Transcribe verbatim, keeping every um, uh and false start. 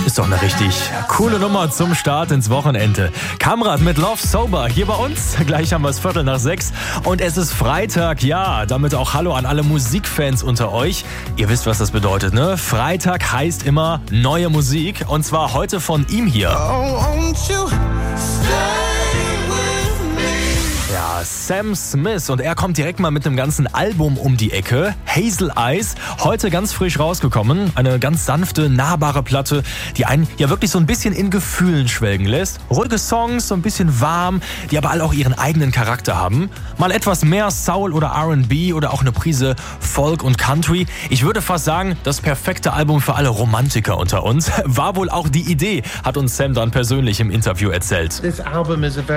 Ist doch eine richtig coole Nummer zum Start ins Wochenende. Kamrat mit Love Sober hier bei uns. Gleich haben wir es Viertel nach sechs. Und es ist Freitag, ja. Damit auch Hallo an alle Musikfans unter euch. Ihr wisst, was das bedeutet, ne? Freitag heißt immer neue Musik. Und zwar heute von ihm hier. Oh, won't you stay with me? Ja, Sam Smith. Und er kommt direkt mal mit einem ganzen Album um die Ecke. Hazel Eyes. Heute ganz frisch rausgekommen. Eine ganz sanfte, nahbare Platte, die einen ja wirklich so ein bisschen in Gefühlen schwelgen lässt. Ruhige Songs, so ein bisschen warm, die aber alle auch ihren eigenen Charakter haben. Mal etwas mehr Soul oder R and B oder auch eine Prise Folk und Country. Ich würde fast sagen, das perfekte Album für alle Romantiker unter uns. War wohl auch die Idee, hat uns Sam dann persönlich im Interview erzählt. This album is a very